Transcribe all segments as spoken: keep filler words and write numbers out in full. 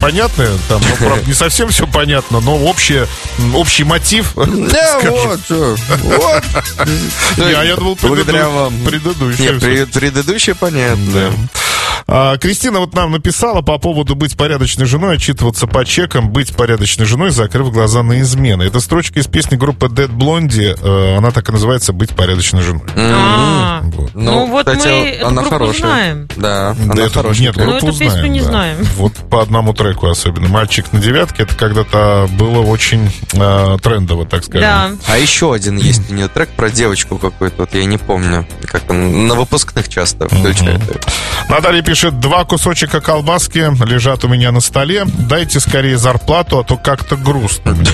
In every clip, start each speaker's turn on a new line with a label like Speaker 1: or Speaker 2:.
Speaker 1: понятное. Там, ну, правда, не совсем все понятно, но общее, общий мотив.
Speaker 2: Да, вот, вот.
Speaker 1: Я думал, предыдущий.
Speaker 2: Нет, предыдущее понятно.
Speaker 1: А, Кристина вот нам написала по поводу быть порядочной женой, отчитываться по чекам, быть порядочной женой, закрыв глаза на измены. Это строчка из песни группы Dead Blondie. Она так и называется «Быть порядочной женой».
Speaker 3: А, вот. Ну, ну вот кстати, мы эту группу хорошая. Знаем.
Speaker 2: Да,
Speaker 1: она да хорошая. Нет, группу
Speaker 3: эту песню
Speaker 1: знаем,
Speaker 3: не
Speaker 1: да.
Speaker 3: знаем.
Speaker 1: Вот по одному треку особенно. «Мальчик на девятке» — это когда-то было очень э, трендово, так скажем.
Speaker 3: Да.
Speaker 2: А еще один есть у нее трек про девочку какой-то, вот я не помню, как он на выпускных часто включает.
Speaker 1: Uh-huh. Наталья пишет: два кусочка колбаски лежат у меня на столе. Дайте скорее зарплату, а то как-то грустно мне.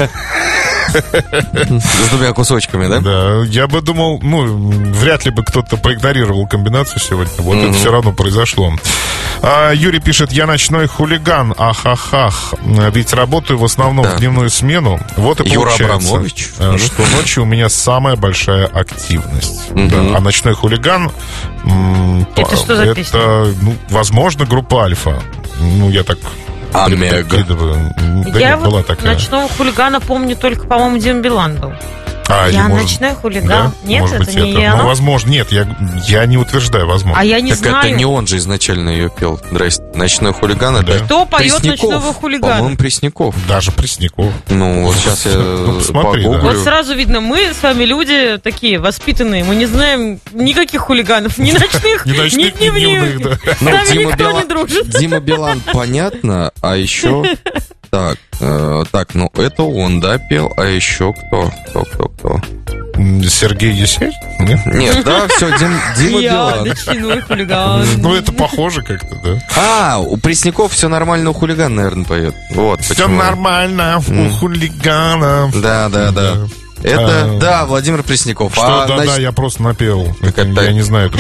Speaker 2: С двумя кусочками, да?
Speaker 1: Да, я бы думал, ну, вряд ли бы кто-то проигнорировал комбинацию сегодня. Вот mm-hmm. это все равно произошло. А, Юрий пишет: я ночной хулиган, ах-ах-ах. Ведь работаю в основном да. в дневную смену. Вот и
Speaker 2: Юра
Speaker 1: получается,
Speaker 2: Абрамович.
Speaker 1: что ночью у меня самая большая активность.
Speaker 2: Mm-hmm.
Speaker 1: Да. А ночной хулиган...
Speaker 3: Это что за
Speaker 1: это,
Speaker 3: песня?
Speaker 1: Ну, возможно, группа «Альфа». Ну, я так...
Speaker 2: Омега.
Speaker 1: Да
Speaker 3: я
Speaker 1: нет,
Speaker 3: вот
Speaker 1: была такая.
Speaker 3: Ночного хулигана помню только, по-моему, Дима Билан был.
Speaker 1: А,
Speaker 3: я
Speaker 1: может...
Speaker 3: ночной хулиган.
Speaker 1: Да?
Speaker 3: Нет,
Speaker 1: может
Speaker 3: это
Speaker 1: быть,
Speaker 3: не
Speaker 1: это.
Speaker 3: я.
Speaker 1: Ну, возможно, нет, я, я не утверждаю, возможно.
Speaker 3: А я не
Speaker 2: так
Speaker 3: знаю.
Speaker 2: это не он же изначально ее пел. Здрасте. Ночной хулиган,
Speaker 1: да.
Speaker 2: это
Speaker 3: Кто поет
Speaker 2: Пресняков.
Speaker 3: Ночного хулигана?
Speaker 2: По-моему, Пресняков.
Speaker 1: Даже Пресняков.
Speaker 2: Ну, вот сейчас я
Speaker 1: ну, посмотри,
Speaker 2: погуглю.
Speaker 3: Вот сразу видно, мы с вами люди такие воспитанные. Мы не знаем никаких хулиганов. Ни ночных, ни дневных. С нами никто не дружит.
Speaker 2: Дима Билан, понятно. А еще... Так, э, так, ну это он, да, пел, а еще кто? Кто, кто, кто?
Speaker 1: Сергей Есенин? Нет?
Speaker 2: Нет, да, все, Дим, Дима
Speaker 3: Я
Speaker 2: Билан.
Speaker 3: ночной хулиган.
Speaker 1: Ну, это похоже как-то, да.
Speaker 2: А, у Пресняков все нормально, у хулигана, наверное, поет. Вот,
Speaker 1: все
Speaker 2: почему.
Speaker 1: нормально, у хулигана.
Speaker 2: Да, да, да. Это, а, да, Владимир Пресняков.
Speaker 1: Что,
Speaker 2: а,
Speaker 1: да,
Speaker 2: значит...
Speaker 1: да, я просто напел. Это,
Speaker 2: это...
Speaker 1: Я не знаю.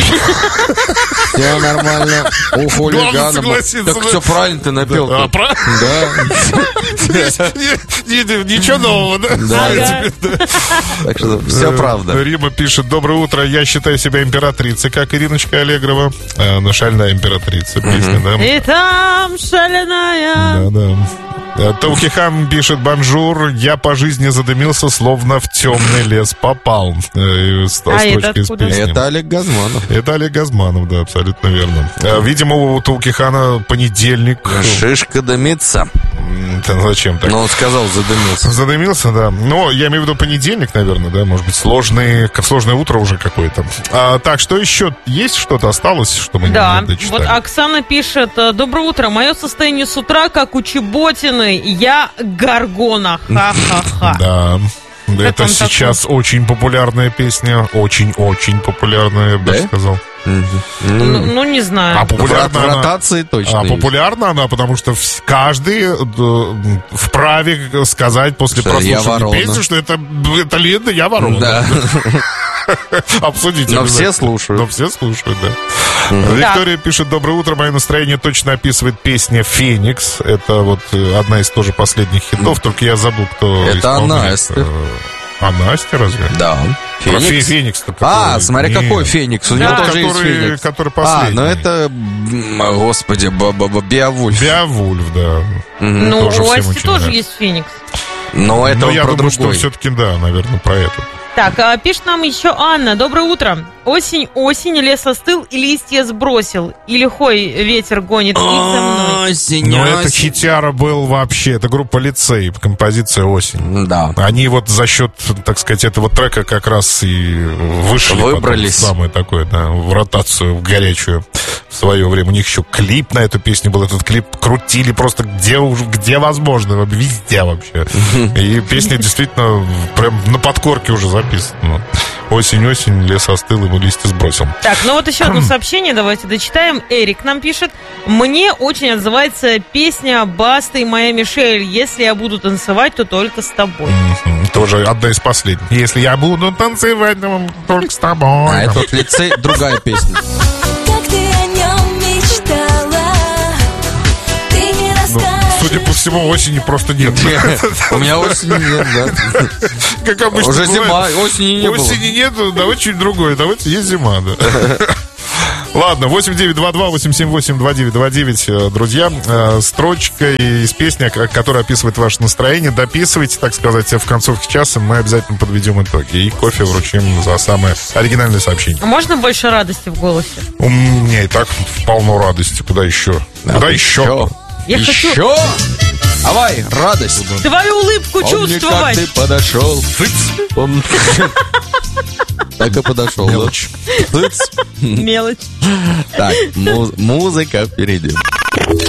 Speaker 2: Все нормально. У хулигана. Так все правильно ты напел.
Speaker 1: Да. А, правильно?
Speaker 2: Да.
Speaker 1: Ничего нового, да?
Speaker 2: Да. Так что все правда.
Speaker 1: Рима пишет: доброе утро, я считаю себя императрицей, как Ириночка Аллегрова. Ну, шальная императрица, песня, да?
Speaker 3: И там шальная.
Speaker 1: Да, да. Таукихан пишет: бонжур, я по жизни задымился, словно в темный лес попал. Строчка из песни.
Speaker 2: Это Олег Газманов.
Speaker 1: Это Олег Газманов, да, абсолютно верно. Видимо, у Таукихана понедельник.
Speaker 2: Шишка дымится.
Speaker 1: Это зачем так?
Speaker 2: Ну, он сказал, задымился.
Speaker 1: Задымился, да. Но я имею в виду понедельник, наверное, да, может быть, сложный, сложное утро уже какое-то. А, так, что еще? Есть что-то осталось, что мы
Speaker 3: да.
Speaker 1: не дочитали?
Speaker 3: Вот Оксана пишет: доброе утро, мое состояние с утра, как у Чеботиной, я Гаргона, ха-ха-ха.
Speaker 1: Да.
Speaker 3: Как
Speaker 1: это сейчас такой? Очень популярная песня. Очень-очень популярная, я бы даже сказал.
Speaker 3: Mm-hmm. Ну, ну, не знаю.
Speaker 1: А популярна
Speaker 2: она, ротации точно.
Speaker 1: А есть. Популярна она, потому что каждый вправе сказать после что прослушивания песни, что это, это Линда, я ворона.
Speaker 2: Да.
Speaker 1: Обсудите.
Speaker 2: Но все слушают.
Speaker 1: Но все слушают, да. Mm-hmm. Виктория да. пишет: доброе утро, мое настроение точно описывает песня «Феникс». Это вот одна из тоже последних хитов, mm-hmm. только я забыл, кто
Speaker 2: это
Speaker 1: исполняет.
Speaker 2: Настя.
Speaker 1: А Настя разве?
Speaker 2: Да.
Speaker 1: Феникс? Фе- Феникс-то какой?
Speaker 2: А, смотри, Нет. какой Феникс. У
Speaker 1: да.
Speaker 2: него тоже
Speaker 1: который,
Speaker 2: есть Феникс.
Speaker 1: Который последний.
Speaker 2: А, ну это, господи, Беовульф.
Speaker 1: Беовульф, да.
Speaker 3: Mm-hmm. Ну, у Асти тоже нравится. Есть Феникс.
Speaker 2: Но это
Speaker 1: Но я
Speaker 2: про
Speaker 1: думаю,
Speaker 2: другой.
Speaker 1: что все-таки, да, наверное, про это.
Speaker 3: Так, пишет нам еще Анна. Доброе утро. Осень, осень, лес остыл и листья сбросил. И лихой ветер гонит их за мной.
Speaker 2: Осень,
Speaker 1: Но
Speaker 2: осень.
Speaker 1: это хитяра был вообще. Это группа «Лицей», композиция «Осень».
Speaker 2: Да.
Speaker 1: Они вот за счет, так сказать, этого трека как раз и вышли.
Speaker 2: Выбрались.
Speaker 1: Самое такое, да, в ротацию, в горячую в свое время. У них еще клип на эту песню был. Этот клип крутили просто где, где возможно. Везде вообще. И песня действительно прям на подкорке уже записана. Осень, осень, лес остыл, ему листья сбросил.
Speaker 3: Так, ну вот еще одно сообщение, давайте дочитаем. Эрик нам пишет: мне очень отзывается песня «Баста и моя Мишель». Если я буду танцевать, то только с тобой.
Speaker 1: Mm-hmm. Тоже одна из последних. Если я буду танцевать, то только с тобой.
Speaker 2: А это вот «Лицей», другая песня.
Speaker 1: Ну, судя по всему, осени просто нет.
Speaker 2: У меня осени нет, да.
Speaker 1: Как обычно.
Speaker 2: Уже зима, осени не было.
Speaker 1: Осени нет, давайте чуть другое. Давайте есть зима, да. Ладно, восемь девять два два восемь семь восемь два девять два девять, друзья. Строчка из песни, которая описывает ваше настроение. Дописывайте, так сказать, в концовке часа. Мы обязательно подведем итоги. И кофе вручим за самое оригинальное сообщение.
Speaker 3: А можно больше радости в голосе?
Speaker 1: У меня и так полно радости. Куда еще?
Speaker 2: Да,
Speaker 1: Куда еще?
Speaker 2: еще?
Speaker 3: Я
Speaker 2: еще?
Speaker 3: хочу...
Speaker 2: Давай, радость.
Speaker 3: Твою улыбку
Speaker 2: Помни,
Speaker 3: чувствовать.
Speaker 2: как ты подошел.
Speaker 1: Цыц.
Speaker 2: Помни. Так и подошел. да?
Speaker 1: Мелочь.
Speaker 2: Цыц.
Speaker 3: Мелочь.
Speaker 2: Так, муз- музыка впереди.